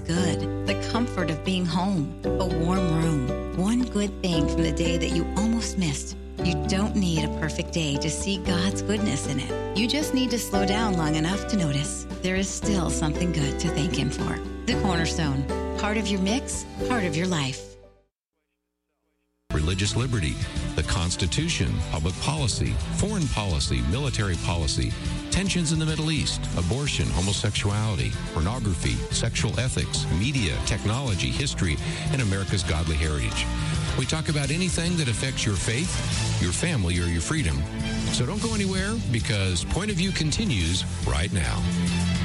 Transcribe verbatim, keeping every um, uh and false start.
feels good. The comfort of being home. A warm room. One good thing from the day that you almost missed. You don't need a perfect day to see God's goodness in it. You just need to slow down long enough to notice there is still something good to thank Him for. The Cornerstone. Part of your mix, part of your life. Religious liberty, the Constitution, public policy, foreign policy, military policy, tensions in the Middle East, abortion, homosexuality, pornography, sexual ethics, media, technology, history, and America's godly heritage. We talk about anything that affects your faith, your family, or your freedom. So don't go anywhere, because Point of View continues right now.